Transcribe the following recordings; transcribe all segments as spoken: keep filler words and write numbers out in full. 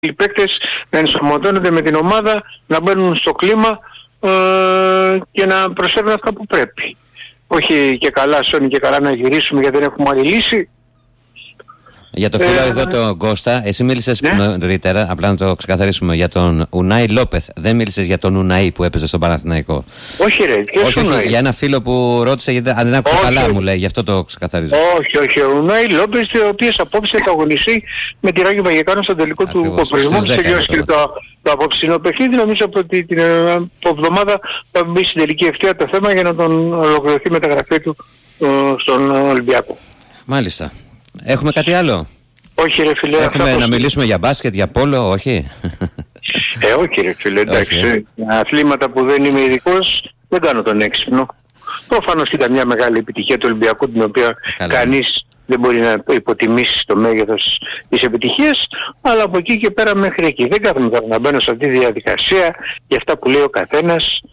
οι παίκτες να ενσωματώνονται με την ομάδα, να μπαίνουν στο κλίμα ε, και να προσφέρουν αυτά που πρέπει. Όχι και καλά Σόνι και καλά να γυρίσουμε γιατί δεν έχουμε άλλη λύση. Για το φίλο ε, εδώ τον Κώστα, εσύ μίλησες ναι. νωρίτερα, απλά να το ξεκαθαρίσουμε, για τον Ουνάι Λόπεθ. Δεν μίλησες για τον Ουνάι που έπαιζε στον Παναθηναϊκό. Όχι ρε, ποιος όχι, Ουνάι? Για ένα φίλο που ρώτησε, γιατί αν δεν άκουσα καλά μου λέει, γι' αυτό το ξεκαθαρίζω. Όχι, όχι, ο Ουνάι Λόπεθ, ο οποίος απόψε θα αγωνιστεί με τη Ράγιο Βαγεκάνο στο τελικό του κοπρισμού. Τελειώσει και το, το απόψινό παιχνίδι. Νομίζω ότι την εβδομάδα θα μπει στην τελική ευθεία το θέμα για να τον ολοκληρωθεί η μεταγραφή του ε, στον Ολυμπιακό. Μάλιστα. Έχουμε κάτι άλλο? Όχι ρε φίλε. Έχουμε να μιλήσουμε για μπάσκετ, για πόλο, όχι? Ε, όχι ρε φίλε, εντάξει. Όχι. Αθλήματα που δεν είμαι ειδικός, δεν κάνω τον έξυπνο. Προφανώς ήταν μια μεγάλη επιτυχία του Ολυμπιακού, την οποία Καλά. κανείς δεν μπορεί να υποτιμήσει το μέγεθος της επιτυχίας, αλλά από εκεί και πέρα μέχρι εκεί. Δεν κάθομαι τώρα να μπαίνω σε αυτή τη διαδικασία για αυτά που λέει ο καθένας.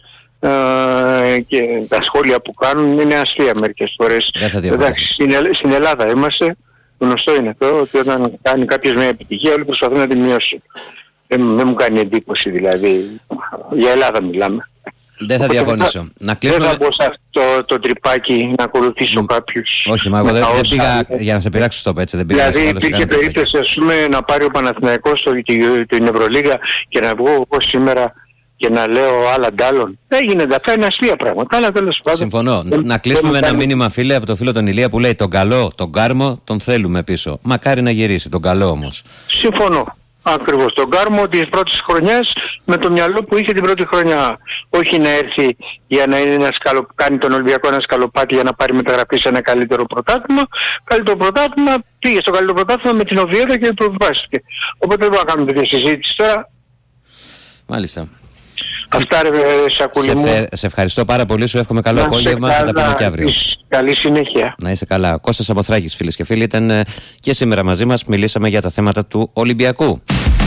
Uh, και τα σχόλια που κάνουν είναι αστεία μερικές φορές. Εντάξει, στην, στην Ελλάδα είμαστε, γνωστό είναι αυτό, ότι όταν κάνει κάποιος μια επιτυχία όλοι προσπαθούν να τη μειώσουν. Δεν, δεν μου κάνει εντύπωση δηλαδή, για Ελλάδα μιλάμε. Δεν θα Οπότε διαφωνήσω. Θα, να κλείσουμε... Δεν θα μπω σε αυτό το, το τρυπάκι να ακολουθήσω κάποιους. Όχι, μα εγώ δεν, δεν πήγα για να σε πειράξω στο πέτσι. Δηλαδή υπήρχε περίπτωση ας πούμε να πάρει ο Παναθηναϊκός την Ευρωλίγα και να βγω εγώ σήμερα και να λέω άλλα ντάλλον. Έγινε αυτά, είναι αστεία πράγματα. Αλλά τέλος πάντων. Συμφωνώ. Δεν, να κλείσουμε με ένα μήνυμα, φίλε, από το φίλο τον Ηλία που λέει: τον καλό, τον Κάρμο, τον θέλουμε πίσω. Μακάρι να γυρίσει, τον καλό όμως. Συμφωνώ. Ακριβώς. Τον Κάρμο της πρώτης χρονιάς με το μυαλό που είχε την πρώτη χρονιά. Όχι να έρθει για να είναι ένα σκαλο... κάνει τον Ολυμπιακό ένα σκαλοπάτι για να πάρει μεταγραφή σε ένα καλύτερο πρωτάθλημα. Καλύτερο πρωτάθλημα, πήγε στο καλύτερο πρωτάθλημα με την Οβιέτα και προβιβάστηκε. Οπότε δεν μπορούμε να κάνουμε τέτοια συζήτηση τώρα. Μάλιστα. Αυτά ρε Σακούλη μου. Σε, σε ευχαριστώ πάρα πολύ, σου εύχομαι καλό απόγευμα, θα τα πούμε και αύριο. Καλή συνέχεια. Να είσαι καλά. Κώστας από Θράκης, φίλες και φίλοι, ήταν και σήμερα μαζί μας. Μιλήσαμε για τα θέματα του Ολυμπιακού.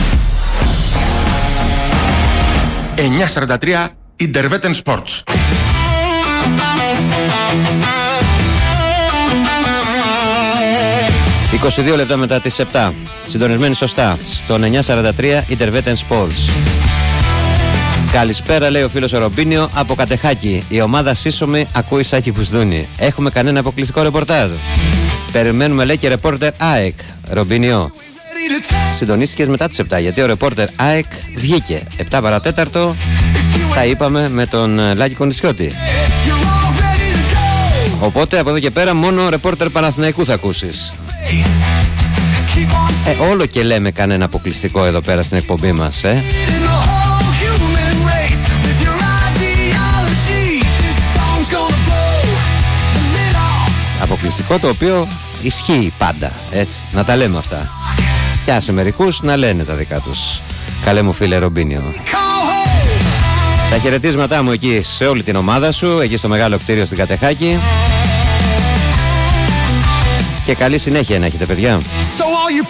εννιά σαράντα τρία Intervetten Sports. είκοσι δύο λεπτά μετά τις επτά. Συντονισμένοι σωστά στον εννιά σαράντα τρία Intervetten Sports. Καλησπέρα, λέει ο φίλος ο Ρομπίνιο από Κατεχάκη. Η ομάδα σύσσωμη ακούει Σάκη Φουσδούνη. Έχουμε κανένα αποκλειστικό ρεπορτάζ? Περιμένουμε, λέει, και ρεπόρτερ ΑΕΚ. Ρομπίνιο, συντονίστηκες μετά τις επτά, γιατί ο ρεπόρτερ ΑΕΚ βγήκε επτά παρατέταρτο. Τα είπαμε με τον Λάκη Κοντισιώτη. Οπότε από εδώ και πέρα μόνο ρεπόρτερ Παναθηναϊκού θα ακούσεις. Ε, όλο και λέμε κανένα αποκλειστικό εδώ πέρα στην εκπομπή μας, ε. Αποκλειστικό το οποίο ισχύει πάντα, έτσι, να τα λέμε αυτά. Κι άσε μερικούς να λένε τα δικά τους. Καλέ μου φίλε Ρομπίνιο. Τα χαιρετίσματά μου εκεί σε όλη την ομάδα σου, εκεί στο μεγάλο κτίριο στην Κατεχάκη. Και καλή συνέχεια να έχετε, παιδιά.